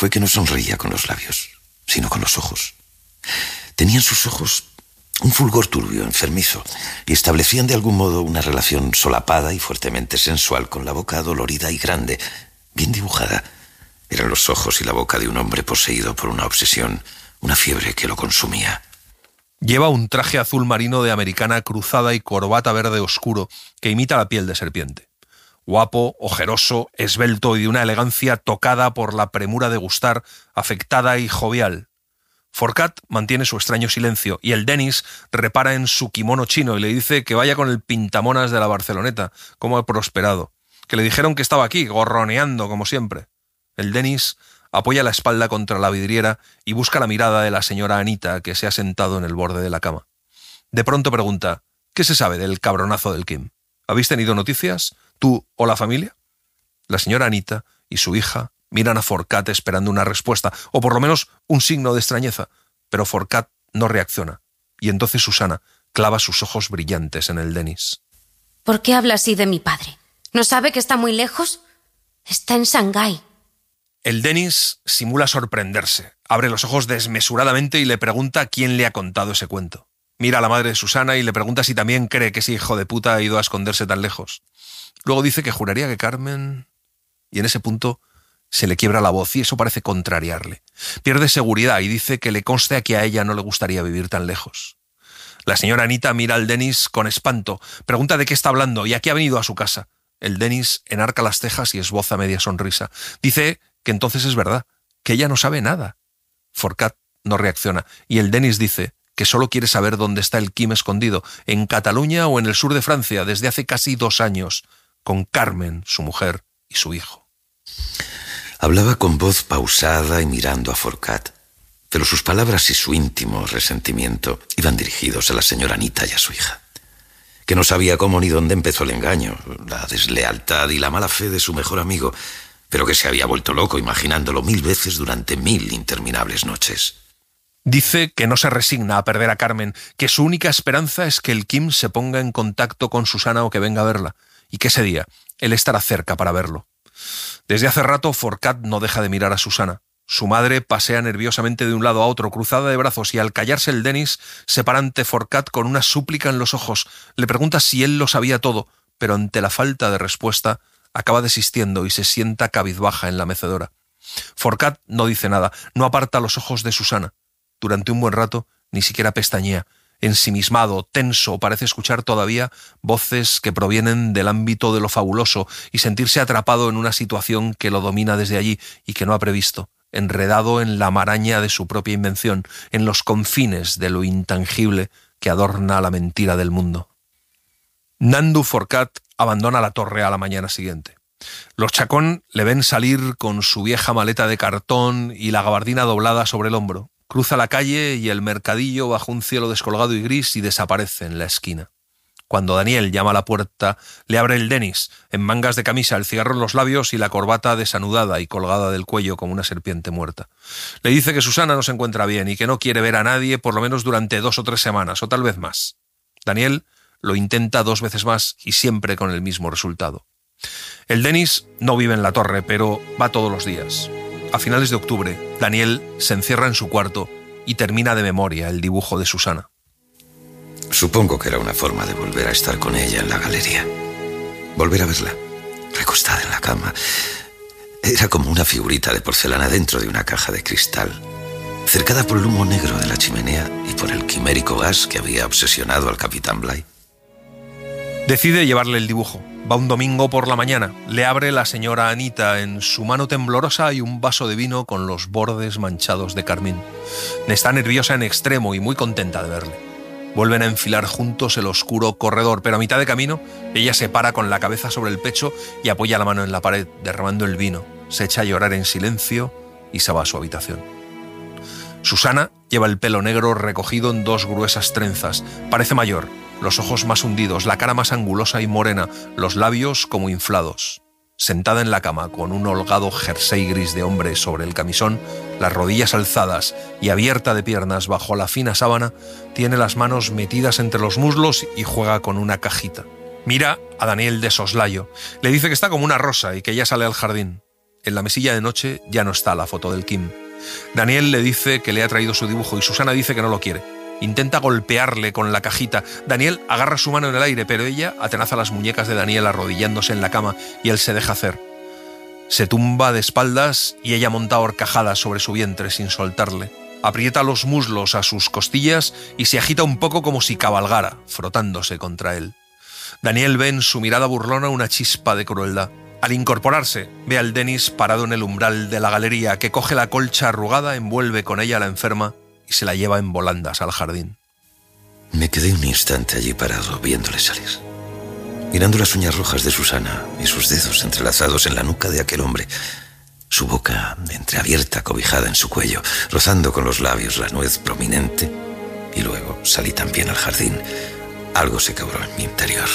fue que no sonreía con los labios, sino con los ojos. Tenían sus ojos un fulgor turbio, enfermizo, y establecían de algún modo una relación solapada y fuertemente sensual con la boca dolorida y grande, bien dibujada. Eran los ojos y la boca de un hombre poseído por una obsesión, una fiebre que lo consumía. Lleva un traje azul marino de americana cruzada y corbata verde oscuro que imita la piel de serpiente. Guapo, ojeroso, esbelto y de una elegancia tocada por la premura de gustar, afectada y jovial. Forcat mantiene su extraño silencio y el Denis repara en su kimono chino y le dice que vaya con el pintamonas de la Barceloneta, cómo ha prosperado, que le dijeron que estaba aquí, gorroneando como siempre. El Denis apoya la espalda contra la vidriera y busca la mirada de la señora Anita, que se ha sentado en el borde de la cama. De pronto pregunta: ¿qué se sabe del cabronazo del Kim? ¿Habéis tenido noticias, tú o la familia? La señora Anita y su hija miran a Forcat esperando una respuesta, o por lo menos un signo de extrañeza, pero Forcat no reacciona, y entonces Susana clava sus ojos brillantes en el Denis. ¿Por qué habla así de mi padre? ¿No sabe que está muy lejos? Está en Shanghái. El Denis simula sorprenderse, abre los ojos desmesuradamente y le pregunta quién le ha contado ese cuento. Mira a la madre de Susana y le pregunta si también cree que ese hijo de puta ha ido a esconderse tan lejos. Luego dice que juraría que Carmen... Y en ese punto se le quiebra la voz y eso parece contrariarle. Pierde seguridad y dice que le consta que a ella no le gustaría vivir tan lejos. La señora Anita mira al Denis con espanto, pregunta de qué está hablando y a qué ha venido a su casa. El Denis enarca las cejas y esboza media sonrisa. Dice que entonces es verdad, que ella no sabe nada. Forcat no reacciona y el Denis dice que solo quiere saber dónde está el Kim escondido, en Cataluña o en el sur de Francia, desde hace casi 2 años, con Carmen, su mujer, y su hijo. Hablaba con voz pausada y mirando a Forcat, pero sus palabras y su íntimo resentimiento iban dirigidos a la señora Anita y a su hija, que no sabía cómo ni dónde empezó el engaño, la deslealtad y la mala fe de su mejor amigo, pero que se había vuelto loco imaginándolo 1000 veces durante 1000 interminables noches. Dice que no se resigna a perder a Carmen, que su única esperanza es que el Kim se ponga en contacto con Susana o que venga a verla, y que ese día él estará cerca para verlo. Desde hace rato Forcat no deja de mirar a Susana. Su madre pasea nerviosamente de un lado a otro, cruzada de brazos, y al callarse el Denis se para ante Forcat con una súplica en los ojos. Le pregunta si él lo sabía todo, pero ante la falta de respuesta acaba desistiendo y se sienta cabizbaja en la mecedora. Forcat no dice nada, no aparta los ojos de Susana. Durante un buen rato ni siquiera pestañea. Ensimismado, tenso, parece escuchar todavía voces que provienen del ámbito de lo fabuloso y sentirse atrapado en una situación que lo domina desde allí y que no ha previsto, enredado en la maraña de su propia invención, en los confines de lo intangible que adorna la mentira del mundo. Nandu Forcat abandona la torre a la mañana siguiente. Los Chacón le ven salir con su vieja maleta de cartón y la gabardina doblada sobre el hombro. Cruza la calle y el mercadillo bajo un cielo descolgado y gris y desaparece en la esquina. Cuando Daniel llama a la puerta, le abre el Denis, en mangas de camisa, el cigarro en los labios y la corbata desanudada y colgada del cuello como una serpiente muerta. Le dice que Susana no se encuentra bien y que no quiere ver a nadie por lo menos durante 2 o 3 semanas, o tal vez más. Daniel lo intenta 2 veces más y siempre con el mismo resultado. El Denis no vive en la torre, pero va todos los días. A finales de octubre, Daniel se encierra en su cuarto y termina de memoria el dibujo de Susana. Supongo que era una forma de volver a estar con ella en la galería. Volver a verla, recostada en la cama. Era como una figurita de porcelana dentro de una caja de cristal, cercada por el humo negro de la chimenea y por el quimérico gas que había obsesionado al capitán Bligh. Decide llevarle el dibujo. Va un domingo por la mañana. Le abre la señora Anita. En su mano temblorosa hay un vaso de vino con los bordes manchados de carmín. Está nerviosa en extremo y muy contenta de verle. Vuelven a enfilar juntos el oscuro corredor, pero a mitad de camino ella se para con la cabeza sobre el pecho y apoya la mano en la pared, derramando el vino. Se echa a llorar en silencio y se va a su habitación. Susana lleva el pelo negro recogido en 2 gruesas trenzas. Parece mayor, los ojos más hundidos, la cara más angulosa y morena, los labios como inflados. Sentada en la cama con un holgado jersey gris de hombre sobre el camisón, las rodillas alzadas y abierta de piernas bajo la fina sábana, tiene las manos metidas entre los muslos y juega con una cajita. Mira a Daniel de soslayo. Le dice que está como una rosa y que ya sale al jardín. En la mesilla de noche ya no está la foto del Kim. Daniel le dice que le ha traído su dibujo y Susana dice que no lo quiere. Intenta golpearle con la cajita. Daniel agarra su mano en el aire, pero ella atenaza las muñecas de Daniel arrodillándose en la cama y él se deja hacer. Se tumba de espaldas y ella monta a horcajadas sobre su vientre sin soltarle. Aprieta los muslos a sus costillas y se agita un poco como si cabalgara, frotándose contra él. Daniel ve en su mirada burlona una chispa de crueldad. Al incorporarse, ve al Dennis parado en el umbral de la galería, que coge la colcha arrugada, envuelve con ella a la enferma y se la lleva en volandas al jardín. Me quedé un instante allí parado, viéndole salir, mirando las uñas rojas de Susana y sus dedos entrelazados en la nuca de aquel hombre, su boca entreabierta, cobijada en su cuello, rozando con los labios la nuez prominente, y luego salí también al jardín. Algo se quebró en mi interior.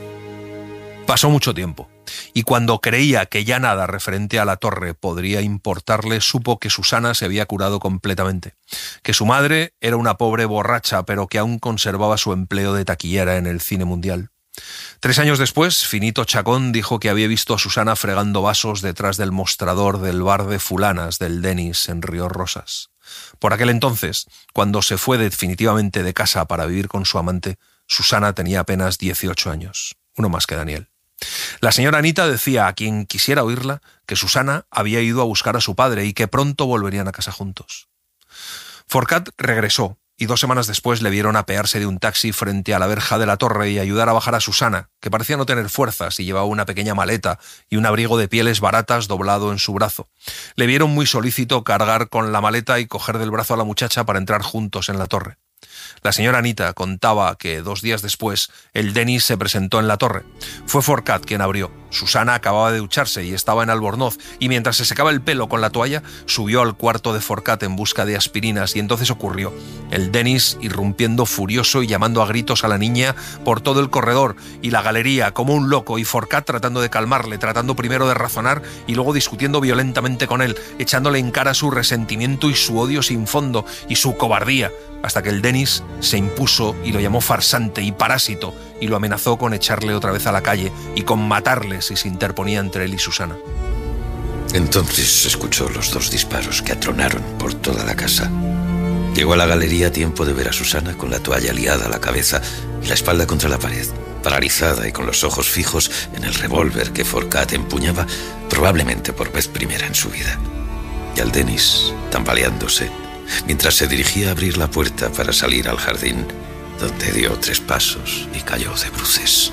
Pasó mucho tiempo, y cuando creía que ya nada referente a la torre podría importarle, supo que Susana se había curado completamente, que su madre era una pobre borracha, pero que aún conservaba su empleo de taquillera en el Cine Mundial. 3 años después, Finito Chacón dijo que había visto a Susana fregando vasos detrás del mostrador del bar de fulanas del Dennis en Río Rosas. Por aquel entonces, cuando se fue definitivamente de casa para vivir con su amante, Susana tenía apenas 18 años, uno más que Daniel. La señora Anita decía a quien quisiera oírla que Susana había ido a buscar a su padre y que pronto volverían a casa juntos. Forcat regresó y 2 semanas después le vieron apearse de un taxi frente a la verja de la torre y ayudar a bajar a Susana, que parecía no tener fuerzas y llevaba una pequeña maleta y un abrigo de pieles baratas doblado en su brazo. Le vieron muy solícito cargar con la maleta y coger del brazo a la muchacha para entrar juntos en la torre. La señora Anita contaba que 2 días después el Dennis se presentó en la torre. Fue Forcat quien abrió. Susana acababa de ducharse y estaba en Albornoz, y mientras se secaba el pelo con la toalla, subió al cuarto de Forcat en busca de aspirinas, y entonces ocurrió. El Dennis irrumpiendo furioso y llamando a gritos a la niña por todo el corredor y la galería como un loco, y Forcat tratando de calmarle, tratando primero de razonar y luego discutiendo violentamente con él, echándole en cara su resentimiento y su odio sin fondo y su cobardía, hasta que el Dennis se impuso y lo llamó farsante y parásito y lo amenazó con echarle otra vez a la calle y con matarle si se interponía entre él y Susana. Entonces escuchó los 2 disparos que atronaron por toda la casa. Llegó a la galería a tiempo de ver a Susana con la toalla liada a la cabeza y la espalda contra la pared, paralizada y con los ojos fijos en el revólver que Forcat empuñaba probablemente por vez primera en su vida. Y al Dennis, tambaleándose, mientras se dirigía a abrir la puerta para salir al jardín, donde dio 3 pasos y cayó de bruces.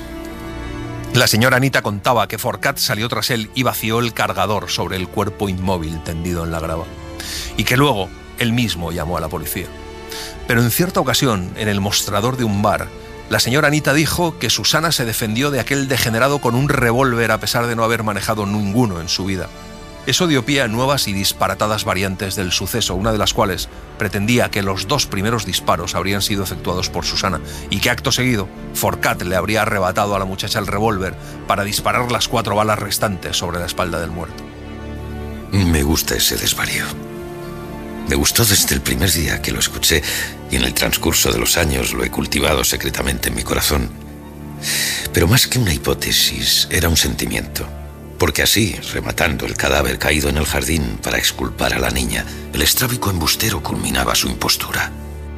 La señora Anita contaba que Forcat salió tras él y vació el cargador sobre el cuerpo inmóvil tendido en la grava, y que luego él mismo llamó a la policía. Pero en cierta ocasión, en el mostrador de un bar, la señora Anita dijo que Susana se defendió de aquel degenerado con un revólver a pesar de no haber manejado ninguno en su vida. Eso dio pie a nuevas y disparatadas variantes del suceso, una de las cuales pretendía que los 2 primeros disparos habrían sido efectuados por Susana y que acto seguido Forcat le habría arrebatado a la muchacha el revólver para disparar las 4 balas restantes sobre la espalda del muerto. Me gusta ese desvarío. Me gustó desde el primer día que lo escuché y en el transcurso de los años lo he cultivado secretamente en mi corazón. Pero más que una hipótesis, era un sentimiento. Porque así, rematando el cadáver caído en el jardín para exculpar a la niña, el estrábico embustero culminaba su impostura.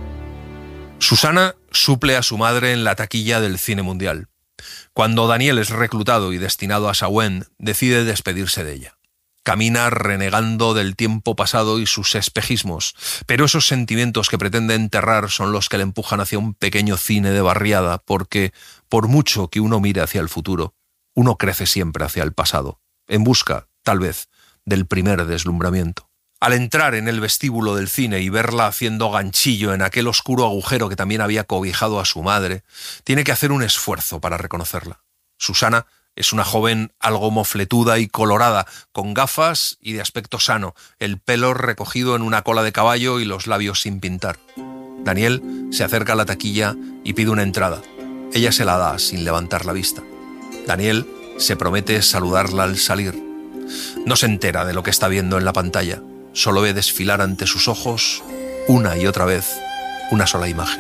Susana suple a su madre en la taquilla del Cine Mundial. Cuando Daniel es reclutado y destinado a Sauen, decide despedirse de ella. Camina renegando del tiempo pasado y sus espejismos, pero esos sentimientos que pretende enterrar son los que le empujan hacia un pequeño cine de barriada, porque, por mucho que uno mire hacia el futuro, uno crece siempre hacia el pasado, en busca, tal vez, del primer deslumbramiento. Al entrar en el vestíbulo del cine y verla haciendo ganchillo en aquel oscuro agujero que también había cobijado a su madre, tiene que hacer un esfuerzo para reconocerla. Susana es una joven algo mofletuda y colorada, con gafas y de aspecto sano, el pelo recogido en una cola de caballo y los labios sin pintar. Daniel se acerca a la taquilla y pide una entrada. Ella se la da sin levantar la vista. Daniel se promete saludarla al salir. No se entera de lo que está viendo en la pantalla. Solo ve desfilar ante sus ojos, una y otra vez, una sola imagen.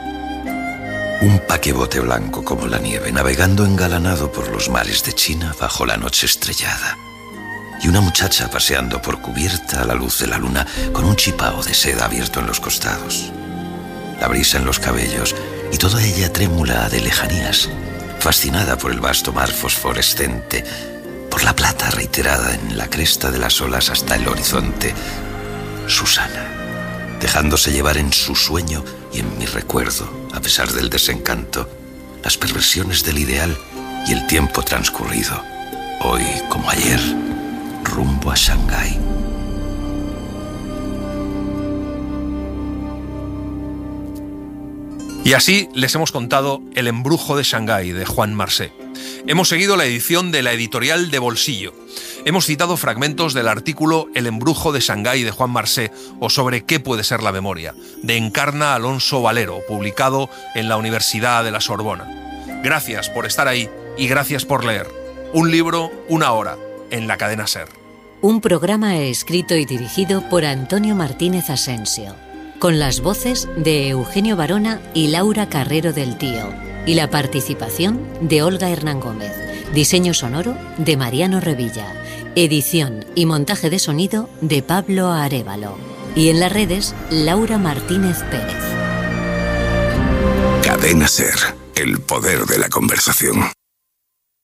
Un paquebote blanco como la nieve, navegando engalanado por los mares de China bajo la noche estrellada. y una muchacha paseando por cubierta a la luz de la luna con un chipao de seda abierto en los costados. La brisa en los cabellos y toda ella trémula de lejanías, fascinada por el vasto mar fosforescente, por la plata reiterada en la cresta de las olas hasta el horizonte. Susana, dejándose llevar en su sueño y en mi recuerdo, a pesar del desencanto, las perversiones del ideal y el tiempo transcurrido, hoy como ayer, rumbo a Shanghái. Y así les hemos contado El embrujo de Shanghái, de Juan Marcé. Hemos seguido la edición de la editorial de Bolsillo. Hemos citado fragmentos del artículo El embrujo de Shanghái, de Juan Marcé, o Sobre qué puede ser la memoria, de Encarna Alonso Valero, publicado en la Universidad de la Sorbona. Gracias por estar ahí y gracias por leer. Un libro, una hora, en la cadena SER. Un programa escrito y dirigido por Antonio Martínez Asensio, con las voces de Eugenio Barona y Laura Carrero del Tío, y la participación de Olga Hernán Gómez, diseño sonoro de Mariano Revilla, edición y montaje de sonido de Pablo Arévalo, y en las redes Laura Martínez Pérez. Cadena SER, el poder de la conversación.